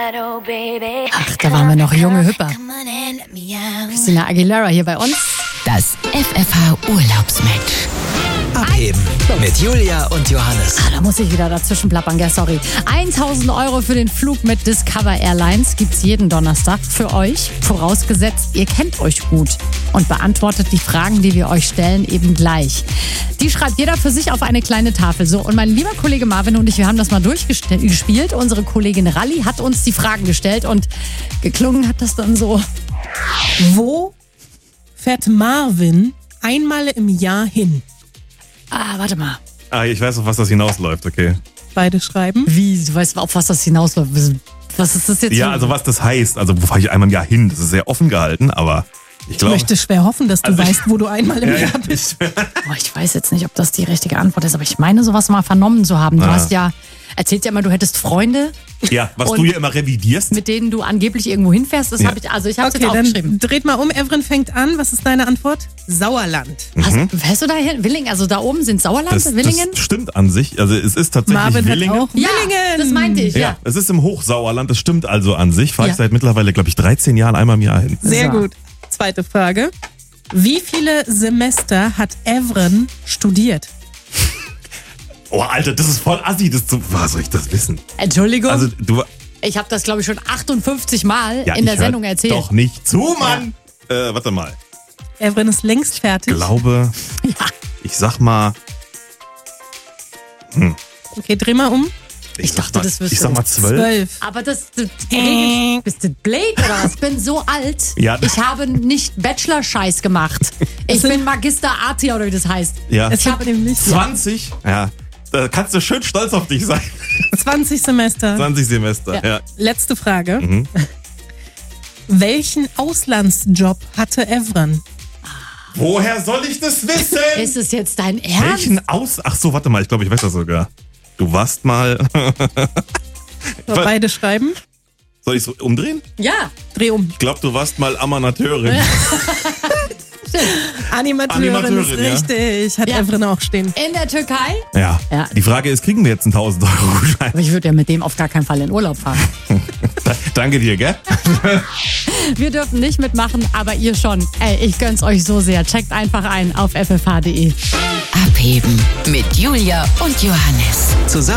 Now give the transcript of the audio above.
Ach, da waren wir noch junge Hüpper. Christina Aguilera hier bei uns. Das FFH-Urlaubsmatch. Abheben mit Julia und Johannes. Da muss ich wieder dazwischen plappern, gell, sorry. 1.000 Euro für den Flug mit Discover Airlines gibt's jeden Donnerstag für euch. Vorausgesetzt, ihr kennt euch gut und beantwortet die Fragen, die wir euch stellen, eben gleich. Die schreibt jeder für sich auf eine kleine Tafel. So, und mein lieber Kollege Marvin und ich, wir haben das mal durchgespielt. Unsere Kollegin Ralli hat uns die Fragen gestellt und geklungen hat das dann so. Wo fährt Marvin einmal im Jahr hin? Warte mal. Ich weiß, auf was das hinausläuft, okay. Beide schreiben. Wie? Du weißt, auf was das hinausläuft? Was ist das jetzt? Ja, also was das heißt. Also wo fahre ich einmal im Jahr hin? Das ist sehr offen gehalten, aber ich glaube... Ich möchte schwer hoffen, dass du weißt, wo du einmal im Jahr bist. Ich weiß jetzt nicht, ob das die richtige Antwort ist, aber ich meine, sowas mal vernommen zu haben. Du hast ja, erzählt ja immer, du hättest Freunde. Ja, was du ja immer revidierst. Mit denen du angeblich irgendwo hinfährst. Das habe ich, also ich habe es jetzt aufgeschrieben. Dreht mal um, Evren fängt an. Was ist deine Antwort? Sauerland. Fährst du da hin? Willingen, also da oben sind Sauerland, Willingen? Das stimmt an sich. Also es ist tatsächlich Marvin Willingen. hat auch Ja, Willingen. das meinte ich, ja. Es ist im Hochsauerland, das stimmt also an sich. Fahre ich seit mittlerweile, glaube ich, 13 Jahren einmal im Jahr hin. Sehr gut. Zweite Frage. Wie viele Semester hat Evren studiert? Oh, Alter, das ist voll assi. Was soll ich das wissen? Entschuldigung, Also ich habe das, glaube ich, schon 58 Mal in der Sendung erzählt. Doch nicht zu, Mann! Warte mal. Evren ist längst fertig. Ich glaube, ich sag mal... Okay, dreh mal um. Ich dachte, das wüsste Ich sag mal 12. Aber bist du blöd oder was? Ich bin so alt. Ja. Ich habe nicht Bachelor-Scheiß gemacht. Ich bin Magister Artia oder wie das heißt. Ja. Es hat nämlich 20? Ja. Da kannst du schön stolz auf dich sein. 20 Semester. 20 Semester, ja. Letzte Frage. Welchen Auslandsjob hatte Evren? Woher soll ich das wissen? Ist es jetzt dein Ernst? Ach so, warte mal, ich glaube, ich weiß das sogar. Du warst mal... Beide schreiben. Soll ich es umdrehen? Ja. Dreh um. Ich glaube, du warst mal Amateurin. Animateurin ist richtig. Hat Evren auch stehen. In der Türkei? Ja. Die Frage ist, kriegen wir jetzt einen 1.000-Euro-Gutschein? Aber ich würde ja mit dem auf gar keinen Fall in Urlaub fahren. Danke dir, gell? Wir dürfen nicht mitmachen, aber ihr schon. Ey, ich gönn's euch so sehr. Checkt einfach ein auf ffh.de. Abheben mit Julia und Johannes. Zusammen